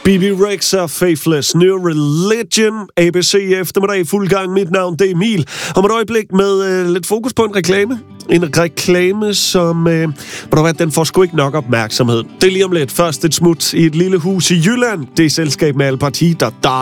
Bibi Rexha, Faithless, New Religion, ABC eftermiddag, fuld gang. Mit navn, det er Emil. Om et øjeblik med lidt fokus på en reklame. En reklame, som den får sgu ikke nok opmærksomhed. Det er lige om lidt. Først et smut i et lille hus i Jylland. Det er selskab med Al Parti, der